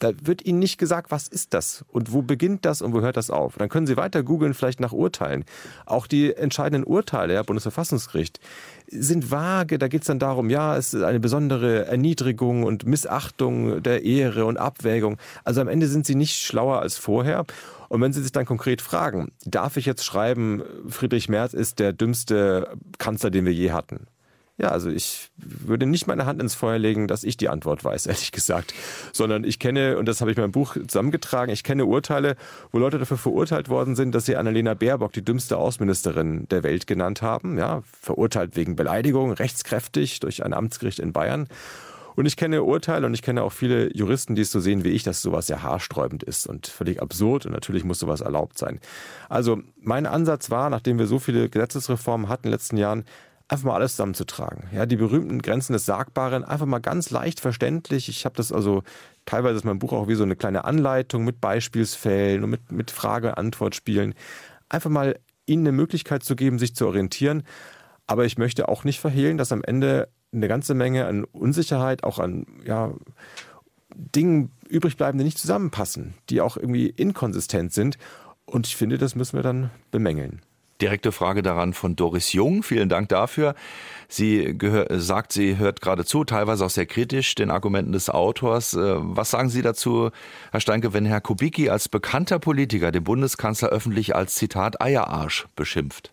Da wird Ihnen nicht gesagt, was ist das und wo beginnt das und wo hört das auf. Dann können Sie weiter googeln, vielleicht nach Urteilen. Auch die entscheidenden Urteile, ja, Bundesverfassungsgericht, sind vage. Da geht es dann darum, ja, es ist eine besondere Erniedrigung und Missachtung der Ehre und Abwägung. Also am Ende sind Sie nicht schlauer als vorher. Und wenn Sie sich dann konkret fragen, darf ich jetzt schreiben, Friedrich Merz ist der dümmste Kanzler, den wir je hatten? Ja, also ich würde nicht meine Hand ins Feuer legen, dass ich die Antwort weiß, ehrlich gesagt. Sondern ich kenne, und das habe ich in meinem Buch zusammengetragen, ich kenne Urteile, wo Leute dafür verurteilt worden sind, dass sie Annalena Baerbock die dümmste Außenministerin der Welt genannt haben. Ja, verurteilt wegen Beleidigung, rechtskräftig durch ein Amtsgericht in Bayern. Und ich kenne Urteile und ich kenne auch viele Juristen, die es so sehen wie ich, dass sowas sehr haarsträubend ist und völlig absurd und natürlich muss sowas erlaubt sein. Also mein Ansatz war, nachdem wir so viele Gesetzesreformen hatten in den letzten Jahren, einfach mal alles zusammenzutragen. Ja, die berühmten Grenzen des Sagbaren, einfach mal ganz leicht verständlich. Ich habe das also, teilweise ist mein Buch auch wie so eine kleine Anleitung mit Beispielsfällen und mit, mit Frage-Antwort-Spielen. Einfach mal ihnen eine Möglichkeit zu geben, sich zu orientieren. Aber ich möchte auch nicht verhehlen, dass am Ende eine ganze Menge an Unsicherheit, auch an ja, Dingen übrig bleiben, die nicht zusammenpassen, die auch irgendwie inkonsistent sind. Und ich finde, das müssen wir dann bemängeln. Direkte Frage daran von Doris Jung. Vielen Dank dafür. Sie gehör, sagt, sie hört gerade zu, teilweise auch sehr kritisch den Argumenten des Autors. Was sagen Sie dazu, Herr Steinke, wenn Herr Kubicki als bekannter Politiker den Bundeskanzler öffentlich als, Zitat, Eierarsch beschimpft?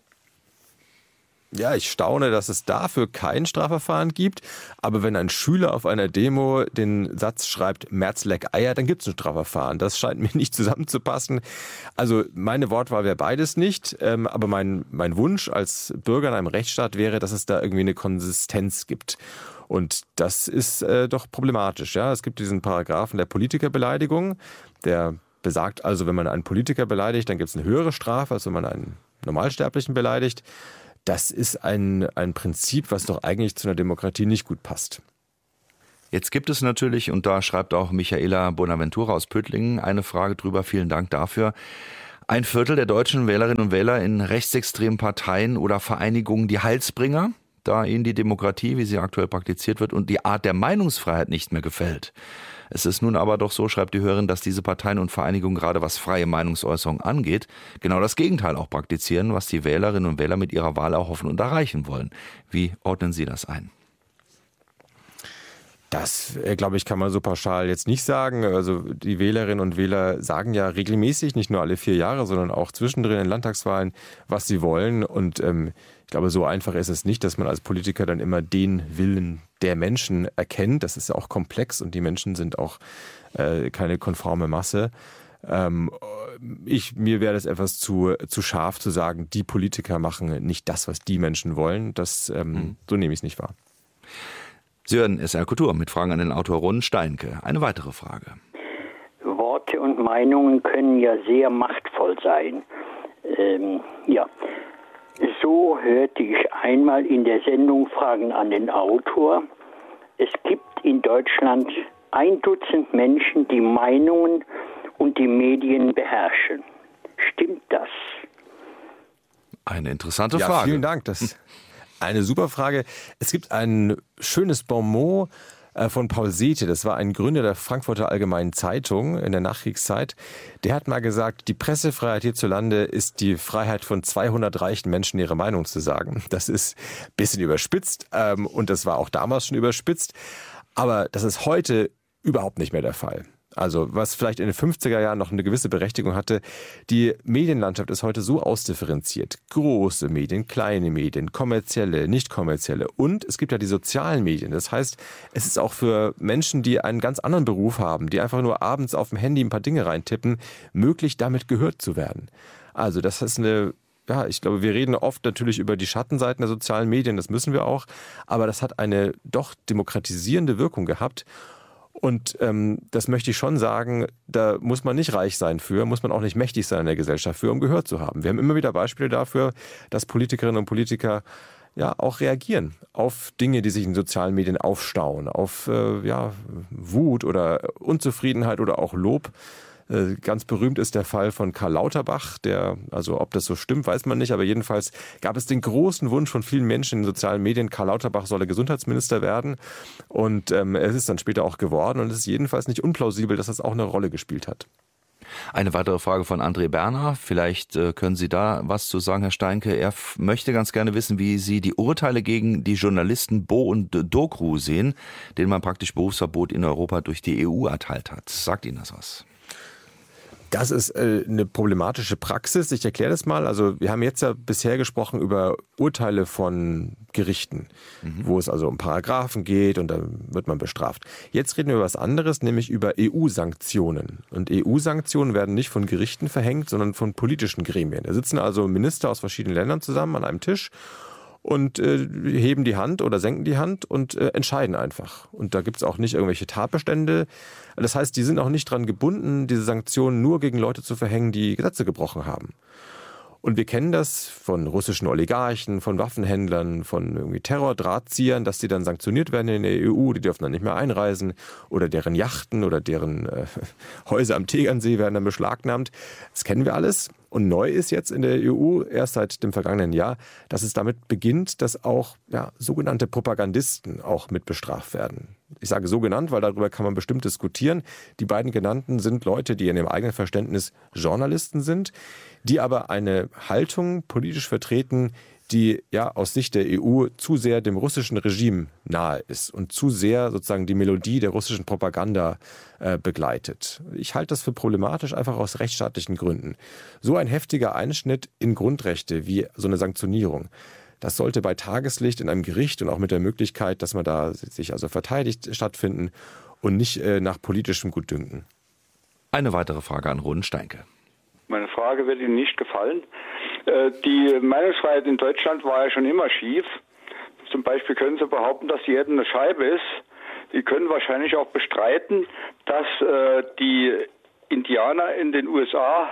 Ja, ich staune, dass es dafür kein Strafverfahren gibt. Aber wenn ein Schüler auf einer Demo den Satz schreibt, Merz leck Eier, dann gibt es ein Strafverfahren. Das scheint mir nicht zusammenzupassen. Also meine Wortwahl wäre beides nicht. Ähm, aber mein, mein Wunsch als Bürger in einem Rechtsstaat wäre, dass es da irgendwie eine Konsistenz gibt. Und das ist äh, doch problematisch. Ja? Es gibt diesen Paragraphen der Politikerbeleidigung, der besagt also, wenn man einen Politiker beleidigt, dann gibt es eine höhere Strafe, als wenn man einen Normalsterblichen beleidigt. Das ist ein, ein Prinzip, was doch eigentlich zu einer Demokratie nicht gut passt. Jetzt gibt es natürlich, und da schreibt auch Michaela Bonaventura aus Pöttlingen eine Frage drüber, vielen Dank dafür, ein Viertel der deutschen Wählerinnen und Wähler in rechtsextremen Parteien oder Vereinigungen die Heilsbringer, da ihnen die Demokratie, wie sie aktuell praktiziert wird, und die Art der Meinungsfreiheit nicht mehr gefällt. Es ist nun aber doch so, schreibt die Hörerin, dass diese Parteien und Vereinigungen gerade was freie Meinungsäußerung angeht, genau das Gegenteil auch praktizieren, was die Wählerinnen und Wähler mit ihrer Wahl erhoffen und erreichen wollen. Wie ordnen Sie das ein? Das, glaube ich, kann man so pauschal jetzt nicht sagen. Also die Wählerinnen und Wähler sagen ja regelmäßig, nicht nur alle vier Jahre, sondern auch zwischendrin in Landtagswahlen, was sie wollen. Und ähm, ich glaube, so einfach ist es nicht, dass man als Politiker dann immer den Willen der Menschen erkennt. Das ist ja auch komplex und die Menschen sind auch äh, keine konforme Masse. Ähm, ich, mir wäre das etwas zu, zu scharf zu sagen, die Politiker machen nicht das, was die Menschen wollen. Das, ähm, mhm. So nehme ich es nicht wahr. Sie hören S R Kultur mit Fragen an den Autor Ron Steinke. Eine weitere Frage. Worte und Meinungen können ja sehr machtvoll sein. Ähm, ja. So hörte ich einmal in der Sendung Fragen an den Autor. Es gibt in Deutschland ein Dutzend Menschen, die Meinungen und die Medien beherrschen. Stimmt das? Eine interessante ja, Frage. Vielen Dank. Das eine super Frage. Es gibt ein schönes Bonmot von Paul Sethe, das war ein Gründer der Frankfurter Allgemeinen Zeitung in der Nachkriegszeit. Der hat mal gesagt, die Pressefreiheit hierzulande ist die Freiheit von zweihundert reichen Menschen, ihre Meinung zu sagen. Das ist ein bisschen überspitzt und das war auch damals schon überspitzt. Aber das ist heute überhaupt nicht mehr der Fall. Also was vielleicht in den fünfziger Jahren noch eine gewisse Berechtigung hatte, die Medienlandschaft ist heute so ausdifferenziert. Große Medien, kleine Medien, kommerzielle, nicht kommerzielle und es gibt ja die sozialen Medien. Das heißt, es ist auch für Menschen, die einen ganz anderen Beruf haben, die einfach nur abends auf dem Handy ein paar Dinge reintippen, möglich damit gehört zu werden. Also das ist eine... Ja, ich glaube, wir reden oft natürlich über die Schattenseiten der sozialen Medien, das müssen wir auch, aber das hat eine doch demokratisierende Wirkung gehabt. Und ähm, das möchte ich schon sagen, da muss man nicht reich sein für, muss man auch nicht mächtig sein in der Gesellschaft für, um gehört zu haben. Wir haben immer wieder Beispiele dafür, dass Politikerinnen und Politiker ja auch reagieren auf Dinge, die sich in sozialen Medien aufstauen, auf äh, ja, Wut oder Unzufriedenheit oder auch Lob. Ganz berühmt ist der Fall von Karl Lauterbach, der, also ob das so stimmt, weiß man nicht, aber jedenfalls gab es den großen Wunsch von vielen Menschen in den sozialen Medien, Karl Lauterbach solle Gesundheitsminister werden und ähm, es ist dann später auch geworden und es ist jedenfalls nicht unplausibel, dass das auch eine Rolle gespielt hat. Eine weitere Frage von André Berner. Vielleicht äh, können Sie da was zu sagen, Herr Steinke. Er f- möchte ganz gerne wissen, wie Sie die Urteile gegen die Journalisten Bo und Dokru sehen, denen man praktisch Berufsverbot in Europa durch die E U erteilt hat. Sagt Ihnen das was? Das ist äh, eine problematische Praxis. Ich erkläre das mal. Also wir haben jetzt ja bisher gesprochen über Urteile von Gerichten, mhm. wo es also um Paragraphen geht und dann wird man bestraft. Jetzt reden wir über was anderes, nämlich über E U-Sanktionen. Und E U-Sanktionen werden nicht von Gerichten verhängt, sondern von politischen Gremien. Da sitzen also Minister aus verschiedenen Ländern zusammen an einem Tisch und äh, heben die Hand oder senken die Hand und äh, entscheiden einfach. Und da gibt es auch nicht irgendwelche Tatbestände. Das heißt, die sind auch nicht dran gebunden, diese Sanktionen nur gegen Leute zu verhängen, die Gesetze gebrochen haben. Und wir kennen das von russischen Oligarchen, von Waffenhändlern, von irgendwie Terrordrahtziehern, dass die dann sanktioniert werden in der E U, die dürfen dann nicht mehr einreisen oder deren Yachten oder deren äh, Häuser am Tegernsee werden dann beschlagnahmt. Das kennen wir alles. Und neu ist jetzt in der E U, erst seit dem vergangenen Jahr, dass es damit beginnt, dass auch ja, sogenannte Propagandisten auch mit bestraft werden. Ich sage so genannt, weil darüber kann man bestimmt diskutieren. Die beiden genannten sind Leute, die in dem eigenen Verständnis Journalisten sind, die aber eine Haltung politisch vertreten, die ja aus Sicht der E U zu sehr dem russischen Regime nahe ist und zu sehr sozusagen die Melodie der russischen Propaganda äh, begleitet. Ich halte das für problematisch, einfach aus rechtsstaatlichen Gründen. So ein heftiger Einschnitt in Grundrechte wie so eine Sanktionierung, das sollte bei Tageslicht in einem Gericht und auch mit der Möglichkeit, dass man da sich also verteidigt, stattfinden und nicht äh, nach politischem Gutdünken. Eine weitere Frage an Ronen Steinke. Meine Frage wird Ihnen nicht gefallen. Die Meinungsfreiheit in Deutschland war ja schon immer schief. Zum Beispiel können Sie behaupten, dass die Erde eine Scheibe ist. Sie können wahrscheinlich auch bestreiten, dass die Indianer in den U S A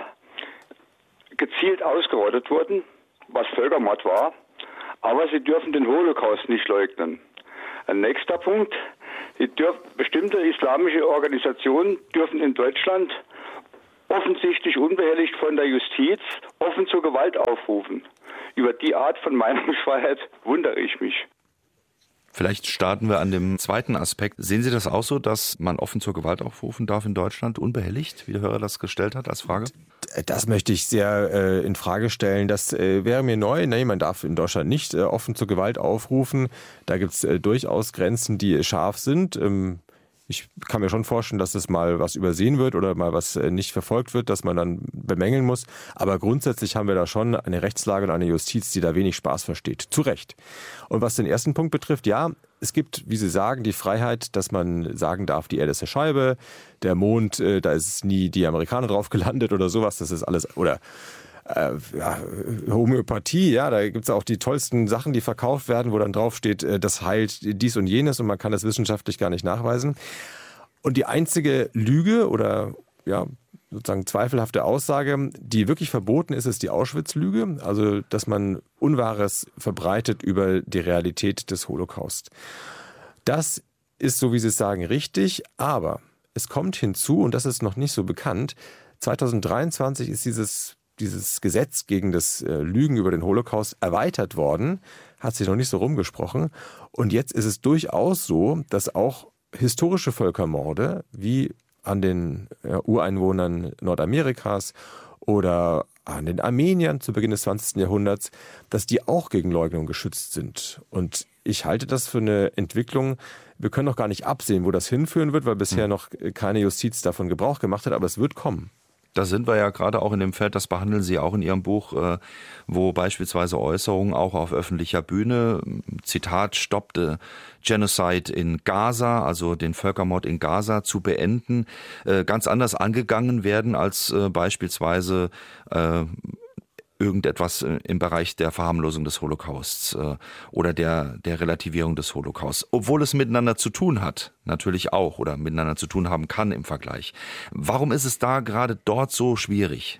gezielt ausgerottet wurden, was Völkermord war. Aber Sie dürfen den Holocaust nicht leugnen. Ein nächster Punkt. Sie dürfen, bestimmte islamische Organisationen dürfen in Deutschland offensichtlich unbehelligt von der Justiz offen zur Gewalt aufrufen. Über die Art von Meinungsfreiheit wundere ich mich. Vielleicht starten wir an dem zweiten Aspekt. Sehen Sie das auch so, dass man offen zur Gewalt aufrufen darf in Deutschland, unbehelligt, wie der Hörer das gestellt hat als Frage? Das möchte ich sehr äh, in Frage stellen. Das äh, wäre mir neu. Nein, man darf in Deutschland nicht äh, offen zur Gewalt aufrufen. Da gibt es äh, durchaus Grenzen, die scharf sind. Ähm, Ich kann mir schon vorstellen, dass es mal was übersehen wird oder mal was nicht verfolgt wird, dass man dann bemängeln muss. Aber grundsätzlich haben wir da schon eine Rechtslage und eine Justiz, die da wenig Spaß versteht. Zu Recht. Und was den ersten Punkt betrifft, ja, es gibt, wie Sie sagen, die Freiheit, dass man sagen darf, die Erde ist eine Scheibe, der Mond, da ist nie die Amerikaner drauf gelandet oder sowas. Das ist alles, oder Äh, ja, Homöopathie, ja, da gibt es auch die tollsten Sachen, die verkauft werden, wo dann draufsteht, äh, das heilt dies und jenes und man kann das wissenschaftlich gar nicht nachweisen. Und die einzige Lüge oder ja, sozusagen zweifelhafte Aussage, die wirklich verboten ist, ist die Auschwitz-Lüge, also dass man Unwahres verbreitet über die Realität des Holocaust. Das ist, so wie Sie es sagen, richtig, aber es kommt hinzu, und das ist noch nicht so bekannt, zwanzig dreiundzwanzig ist dieses Dieses Gesetz gegen das Lügen über den Holocaust erweitert worden, hat sich noch nicht so rumgesprochen. Und jetzt ist es durchaus so, dass auch historische Völkermorde wie an den Ureinwohnern Nordamerikas oder an den Armeniern zu Beginn des zwanzigsten Jahrhunderts, dass die auch gegen Leugnung geschützt sind. Und ich halte das für eine Entwicklung, wir können noch gar nicht absehen, wo das hinführen wird, weil bisher noch keine Justiz davon Gebrauch gemacht hat, aber es wird kommen. Da sind wir ja gerade auch in dem Feld, das behandeln Sie auch in Ihrem Buch, wo beispielsweise Äußerungen auch auf öffentlicher Bühne, Zitat, stoppte Genocide in Gaza, also den Völkermord in Gaza zu beenden, ganz anders angegangen werden als beispielsweise irgendetwas im Bereich der Verharmlosung des Holocausts äh, oder der, der Relativierung des Holocausts. Obwohl es miteinander zu tun hat, natürlich auch, oder miteinander zu tun haben kann im Vergleich. Warum ist es da gerade dort so schwierig?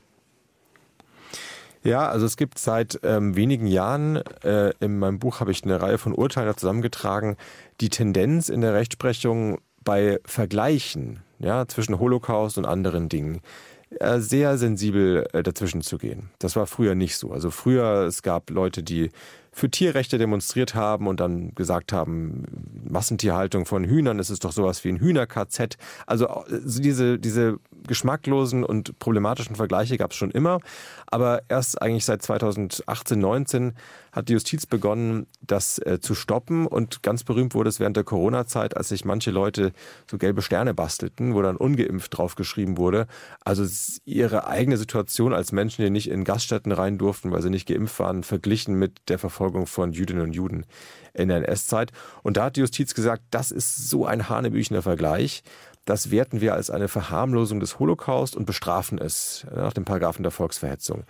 Ja, also es gibt seit ähm, wenigen Jahren, äh, in meinem Buch habe ich eine Reihe von Urteilen zusammengetragen, die Tendenz in der Rechtsprechung bei Vergleichen, ja, zwischen Holocaust und anderen Dingen, sehr sensibel dazwischen zu gehen. Das war früher nicht so. Also früher, es gab Leute, die für Tierrechte demonstriert haben und dann gesagt haben, Massentierhaltung von Hühnern, das ist doch sowas wie ein Hühner-K Z. Also diese, diese geschmacklosen und problematischen Vergleiche gab es schon immer. Aber erst eigentlich seit zweitausendachtzehn, neunzehn hat die Justiz begonnen, das äh, zu stoppen. Und ganz berühmt wurde es während der Corona-Zeit, als sich manche Leute so gelbe Sterne bastelten, wo dann ungeimpft draufgeschrieben wurde. Also ihre eigene Situation als Menschen, die nicht in Gaststätten rein durften, weil sie nicht geimpft waren, verglichen mit der Verfolgung von Jüdinnen und Juden in der N S-Zeit. Und da hat die Justiz gesagt, das ist so ein hanebüchener Vergleich. Das werten wir als eine Verharmlosung des Holocaust und bestrafen es nach dem Paragraphen der Volksverhetzung.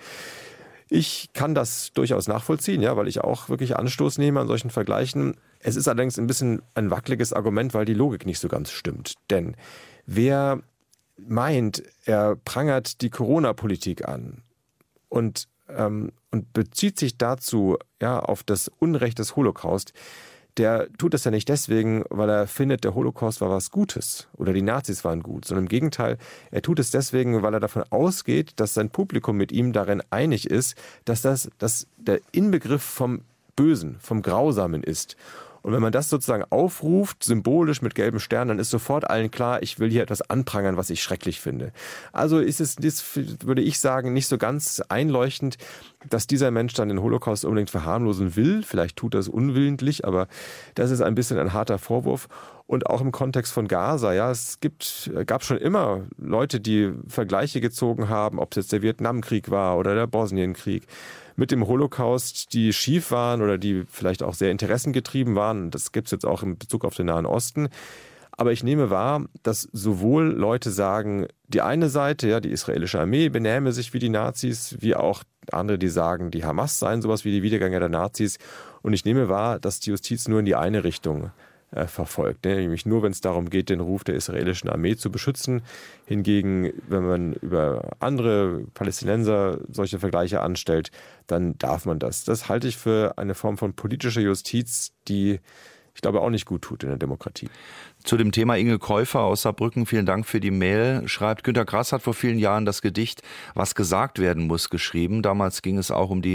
Ich kann das durchaus nachvollziehen, ja, weil ich auch wirklich Anstoß nehme an solchen Vergleichen. Es ist allerdings ein bisschen ein wackeliges Argument, weil die Logik nicht so ganz stimmt. Denn wer meint, er prangert die Corona-Politik an und, ähm, und bezieht sich dazu ja, auf das Unrecht des Holocaust, der tut das ja nicht deswegen, weil er findet, der Holocaust war was Gutes oder die Nazis waren gut, sondern im Gegenteil, er tut es deswegen, weil er davon ausgeht, dass sein Publikum mit ihm darin einig ist, dass das dass der Inbegriff vom Bösen, vom Grausamen ist. Und wenn man das sozusagen aufruft, symbolisch mit gelben Sternen, dann ist sofort allen klar, ich will hier etwas anprangern, was ich schrecklich finde. Also ist es, würde ich sagen, nicht so ganz einleuchtend, dass dieser Mensch dann den Holocaust unbedingt verharmlosen will. Vielleicht tut er es unwillentlich, aber das ist ein bisschen ein harter Vorwurf. Und auch im Kontext von Gaza, ja, es gibt, gab schon immer Leute, die Vergleiche gezogen haben, ob es jetzt der Vietnamkrieg war oder der Bosnienkrieg, mit dem Holocaust, die schief waren oder die vielleicht auch sehr interessengetrieben waren. Das gibt es jetzt auch in Bezug auf den Nahen Osten. Aber ich nehme wahr, dass sowohl Leute sagen, die eine Seite, ja, die israelische Armee benähme sich wie die Nazis, wie auch andere, die sagen, die Hamas seien sowas wie die Wiedergänger der Nazis. Und ich nehme wahr, dass die Justiz nur in die eine Richtung äh, verfolgt. Ne? Nämlich nur, wenn es darum geht, den Ruf der israelischen Armee zu beschützen. Hingegen, wenn man über andere Palästinenser solche Vergleiche anstellt, dann darf man das. Das halte ich für eine Form von politischer Justiz, die ich glaube auch nicht gut tut in der Demokratie. Zu dem Thema Inge Käufer aus Saarbrücken, vielen Dank für die Mail. Schreibt, Günter Grass hat vor vielen Jahren das Gedicht Was gesagt werden muss geschrieben. Damals ging es auch um die